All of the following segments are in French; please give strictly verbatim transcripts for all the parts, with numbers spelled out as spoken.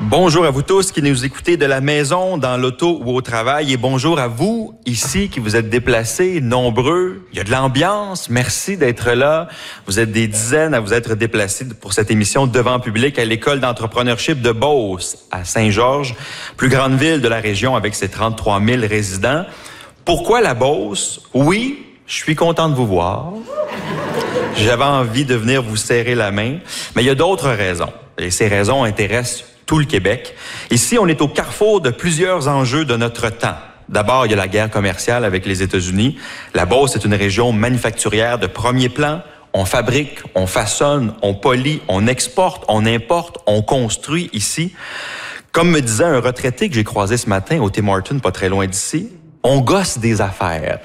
Bonjour à vous tous qui nous écoutez de la maison, dans l'auto ou au travail. Et bonjour à vous, ici, qui vous êtes déplacés, nombreux. Il y a de l'ambiance. Merci d'être là. Vous êtes des dizaines à vous être déplacés pour cette émission devant public à l'École d'entrepreneurship de Beauce, à Saint-Georges, plus grande ville de la région avec ses trente-trois mille résidents. Pourquoi la Beauce? Oui, je suis content de vous voir. J'avais envie de venir vous serrer la main. Mais il y a d'autres raisons. Et ces raisons intéressent tout le Québec. Ici, on est au carrefour de plusieurs enjeux de notre temps. D'abord, il y a la guerre commerciale avec les États-Unis. La Beauce est une région manufacturière de premier plan. On fabrique, on façonne, on polit, on exporte, on importe, on construit ici. Comme me disait un retraité que j'ai croisé ce matin au Tim Hortons, pas très loin d'ici, on gosse des affaires.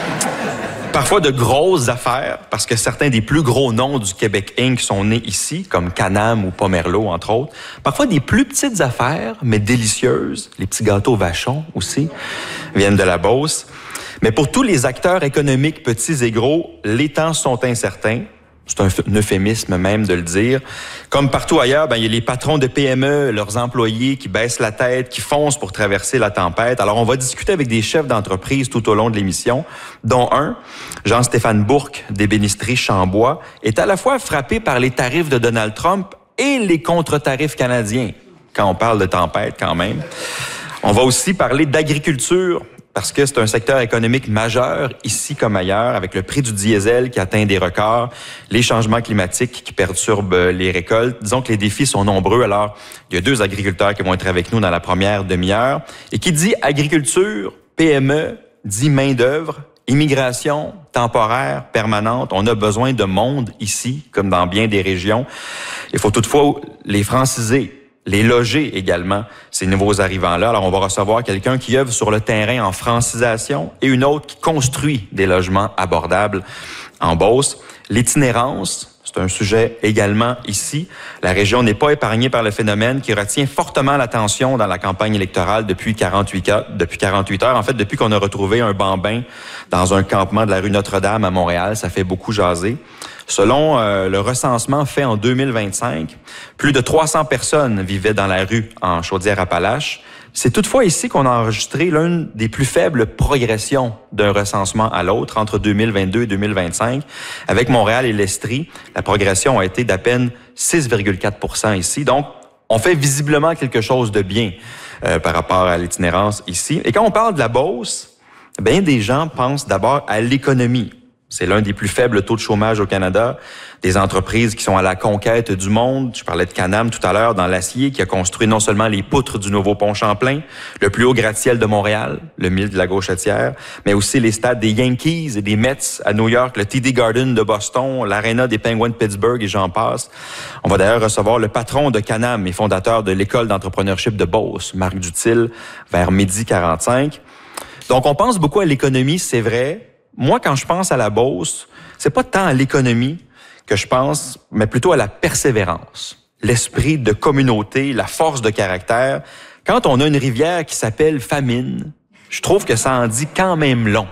Parfois de grosses affaires, parce que certains des plus gros noms du Québec incorporé sont nés ici, comme Can-Am ou Pomerleau, entre autres. Parfois des plus petites affaires, mais délicieuses. Les petits gâteaux Vachon aussi viennent de la Beauce. Mais pour tous les acteurs économiques, petits et gros, les temps sont incertains. C'est un euphémisme même de le dire. Comme partout ailleurs, ben, il y a les patrons de P M E, leurs employés qui baissent la tête, qui foncent pour traverser la tempête. Alors, on va discuter avec des chefs d'entreprise tout au long de l'émission, dont un, Jean-Stéphane Bourque, d'ébénisterie Chambois, est à la fois frappé par les tarifs de Donald Trump et les contre-tarifs canadiens, quand on parle de tempête quand même. On va aussi parler d'agriculture, parce que c'est un secteur économique majeur, ici comme ailleurs, avec le prix du diesel qui atteint des records, les changements climatiques qui perturbent les récoltes. Disons que les défis sont nombreux. Alors, il y a deux agriculteurs qui vont être avec nous dans la première demi-heure. Et qui dit agriculture, P M E, dit main-d'œuvre, immigration temporaire, permanente. On a besoin de monde ici, comme dans bien des régions. Il faut toutefois les franciser, les loger également, ces nouveaux arrivants-là. Alors, on va recevoir quelqu'un qui œuvre sur le terrain en francisation et une autre qui construit des logements abordables en Beauce. L'itinérance, c'est un sujet également ici. La région n'est pas épargnée par le phénomène qui retient fortement l'attention dans la campagne électorale depuis quarante-huit heures. Depuis quarante-huit heures. En fait, depuis qu'on a retrouvé un bambin dans un campement de la rue Notre-Dame à Montréal, ça fait beaucoup jaser. Selon euh, le recensement fait en deux mille vingt-cinq, plus de trois cents personnes vivaient dans la rue en Chaudière-Appalaches. C'est toutefois ici qu'on a enregistré l'une des plus faibles progressions d'un recensement à l'autre entre deux mille vingt-deux et deux mille vingt-cinq. Avec Montréal et l'Estrie, la progression a été d'à peine six virgule quatre pour cent ici. Donc, on fait visiblement quelque chose de bien euh, par rapport à l'itinérance ici. Et quand on parle de la Beauce, bien des gens pensent d'abord à l'économie. C'est l'un des plus faibles taux de chômage au Canada. Des entreprises qui sont à la conquête du monde. Je parlais de Can-Am tout à l'heure dans l'acier, qui a construit non seulement les poutres du nouveau pont Champlain, le plus haut gratte-ciel de Montréal, le mille de la Gauchetière, mais aussi les stades des Yankees et des Mets à New York, le T D Garden de Boston, l'Arena des Penguins de Pittsburgh et j'en passe. On va d'ailleurs recevoir le patron de Can-Am et fondateur de l'École d'entrepreneurship de Beauce, Marc Dutil, vers midi quarante-cinq. Donc, on pense beaucoup à l'économie, c'est vrai. Moi, quand je pense à la Beauce, c'est pas tant à l'économie que je pense, mais plutôt à la persévérance, l'esprit de communauté, la force de caractère. Quand on a une rivière qui s'appelle Famine, je trouve que ça en dit quand même long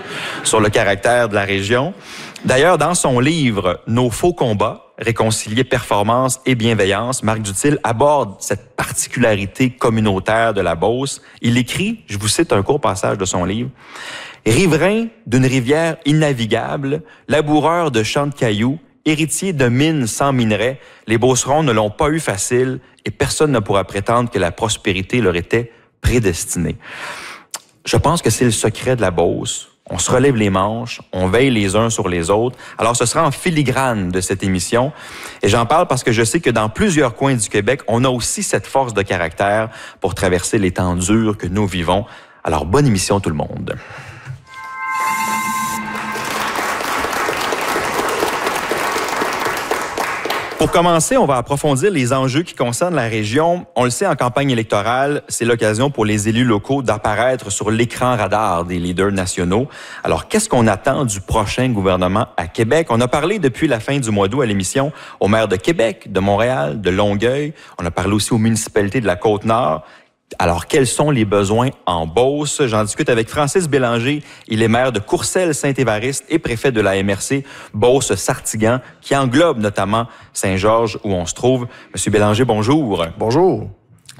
sur le caractère de la région. D'ailleurs, dans son livre « Nos faux combats », réconcilier performance et bienveillance, Marc Dutil aborde cette particularité communautaire de la Beauce. Il écrit, je vous cite un court passage de son livre, « Riverain d'une rivière innavigable, laboureur de champs de cailloux, héritier de mines sans minerais, les Beaucerons ne l'ont pas eu facile et personne ne pourra prétendre que la prospérité leur était prédestinée. » Je pense que c'est le secret de la Beauce. On se relève les manches, on veille les uns sur les autres. Alors, ce sera en filigrane de cette émission. Et j'en parle parce que je sais que dans plusieurs coins du Québec, on a aussi cette force de caractère pour traverser les temps durs que nous vivons. Alors, bonne émission tout le monde. Pour commencer, on va approfondir les enjeux qui concernent la région. On le sait, en campagne électorale, c'est l'occasion pour les élus locaux d'apparaître sur l'écran radar des leaders nationaux. Alors, qu'est-ce qu'on attend du prochain gouvernement à Québec? On a parlé depuis la fin du mois d'août à l'émission aux maires de Québec, de Montréal, de Longueuil. On a parlé aussi aux municipalités de la Côte-Nord. Alors, quels sont les besoins en Beauce? J'en discute avec Francis Bélanger. Il est maire de Courcelles-Saint-Évariste et préfet de la M R C Beauce-Sartiguan, qui englobe notamment Saint-Georges, où on se trouve. Monsieur Bélanger, bonjour. Bonjour.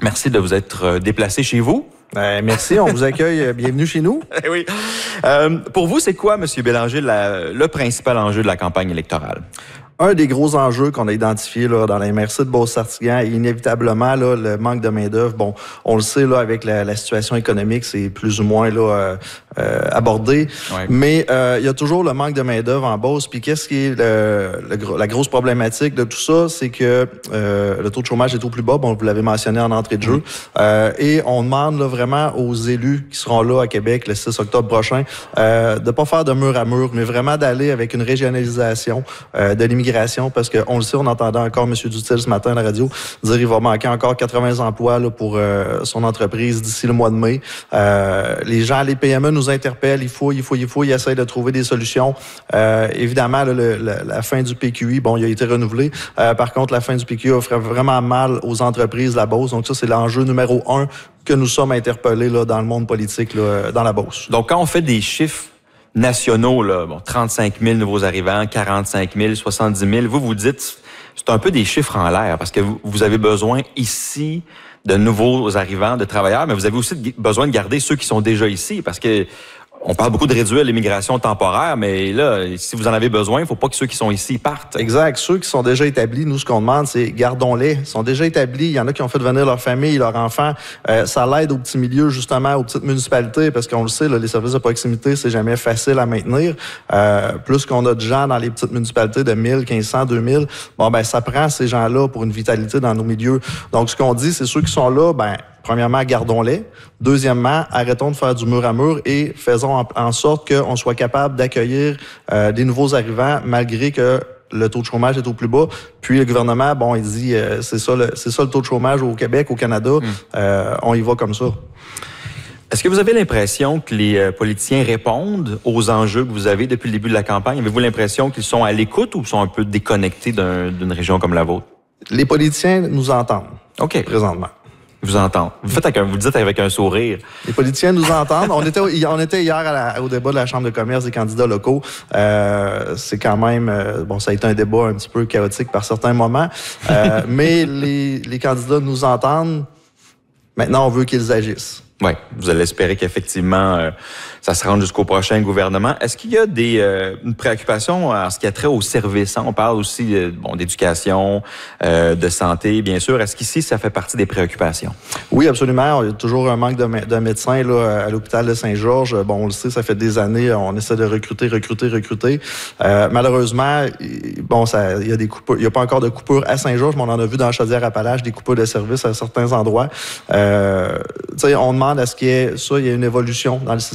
Merci de vous être déplacé chez vous. Euh, merci, on vous accueille. Bienvenue chez nous. Oui. Euh, pour vous, c'est quoi, M. Bélanger, la, le principal enjeu de la campagne électorale? Un des gros enjeux qu'on a identifié là, dans la M R C de Beauce-Sartiguan est inévitablement là, le manque de main-d'œuvre. Bon, on le sait, là, avec la, la situation économique, c'est plus ou moins là, euh, euh, abordé. Ouais. Mais euh, il y a toujours le manque de main-d'œuvre en Beauce. Puis qu'est-ce qui est le, le, la grosse problématique de tout ça? C'est que euh, le taux de chômage est au plus bas. Bon, vous l'avez mentionné en entrée de jeu. Mmh. Euh, et on demande là, vraiment aux élus qui seront là à Québec le six octobre prochain euh, de pas faire de mur à mur, mais vraiment d'aller avec une régionalisation euh, de l'immigration. Parce qu'on le sait, on entendait encore M. Dutil ce matin à la radio dire qu'il va manquer encore quatre-vingts emplois là, pour euh, son entreprise d'ici le mois de mai. Euh, les gens, les P M E nous interpellent, il faut, il faut, il faut, ils essayent de trouver des solutions. Euh, évidemment, là, le, la, la fin du P Q I, bon, il a été renouvelé. Euh, par contre, la fin du P Q I ferait vraiment mal aux entreprises de la Beauce. Donc ça, c'est l'enjeu numéro un que nous sommes interpellés là, dans le monde politique, là, dans la Beauce. Donc, quand on fait des chiffres nationaux, là, bon, trente-cinq mille nouveaux arrivants, quarante-cinq mille, soixante-dix mille. Vous, vous dites, c'est un peu des chiffres en l'air parce que vous, vous avez besoin ici de nouveaux arrivants, de travailleurs, mais vous avez aussi besoin de garder ceux qui sont déjà ici parce que on parle beaucoup de réduire l'immigration temporaire, mais là, si vous en avez besoin, il ne faut pas que ceux qui sont ici partent. Exact. Ceux qui sont déjà établis, nous, ce qu'on demande, c'est gardons-les. Ils sont déjà établis. Il y en a qui ont fait venir leur famille, leurs enfants. Euh, ça l'aide aux petits milieux, justement, aux petites municipalités, parce qu'on le sait, là, les services de proximité, c'est jamais facile à maintenir. Euh, plus qu'on a de gens dans les petites municipalités de mille, quinze cents, deux mille, bon, ben, ça prend ces gens-là pour une vitalité dans nos milieux. Donc, ce qu'on dit, c'est ceux qui sont là, ben, premièrement, gardons-les. Deuxièmement, arrêtons de faire du mur à mur et faisons en, en sorte qu'on soit capable d'accueillir euh, des nouveaux arrivants malgré que le taux de chômage est au plus bas. Puis le gouvernement, bon, il dit euh, c'est ça, le, c'est ça le taux de chômage au Québec, au Canada. Mmh. Euh, on y va comme ça. Est-ce que vous avez l'impression que les euh, politiciens répondent aux enjeux que vous avez depuis le début de la campagne? Avez-vous l'impression qu'ils sont à l'écoute ou sont un peu déconnectés d'un, d'une région comme la vôtre? Les politiciens nous entendent. OK. Présentement. Vous entendez. Vous faites avec un, vous dites avec un sourire. Les politiciens nous entendent. On était, on était hier à la, au débat de la Chambre de commerce des candidats locaux. Euh, c'est quand même, euh, bon, ça a été un débat un petit peu chaotique par certains moments, euh, mais les, les candidats nous entendent. Maintenant, on veut qu'ils agissent. Oui, vous allez espérer qu'effectivement, euh, ça se rende jusqu'au prochain gouvernement. Est-ce qu'il y a des euh, une préoccupation en ce qui a trait au service? Hein? On parle aussi euh, bon, d'éducation, euh, de santé, bien sûr. Est-ce qu'ici, ça fait partie des préoccupations? Oui, absolument. Il y a toujours un manque de, de médecins là, à l'hôpital de Saint-Georges. Bon, on le sait, ça fait des années, on essaie de recruter, recruter, recruter. Euh, malheureusement, bon, ça, il y a des coupures, il n'y a pas encore de coupures à Saint-Georges, mais on en a vu dans Chaudière-Appalaches des coupures de services à certains endroits. Euh, tu sais, on demande à ce qu'il y ait ça, il y a une évolution dans le système